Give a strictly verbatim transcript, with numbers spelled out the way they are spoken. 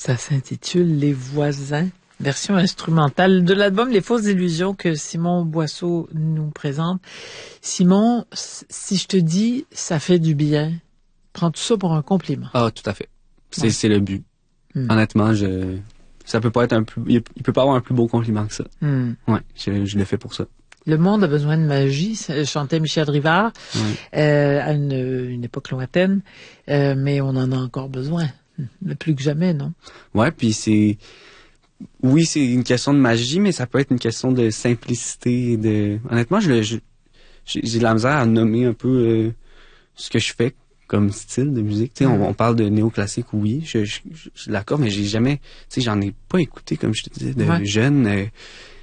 Ça s'intitule Les Voisins, version instrumentale de l'album Les Fausses Illusions que Simon Boisseau nous présente. Simon, si je te dis ça fait du bien, prends-tu ça pour un compliment? Ah, tout à fait. C'est, Ouais. c'est le but. Hmm. Honnêtement, je, ça peut pas être un plus, il il peut pas avoir un plus beau compliment que ça. Hmm. Ouais, je, je le fais pour ça. Le monde a besoin de magie, chantait Michel Rivard, Ouais. euh, à une, une époque lointaine, euh, mais on en a encore besoin, plus que jamais, non? Ouais, puis c'est, oui, c'est une question de magie, mais ça peut être une question de simplicité, de, honnêtement, je, le- je j'ai, j'ai de la misère à nommer un peu euh, ce que je fais comme style de musique. Tu sais, Mm. on, on parle de néoclassique, oui, je, je, je, je suis d'accord, mais j'ai jamais, tu sais, j'en ai pas écouté, comme je te disais, de Ouais. jeune. Euh,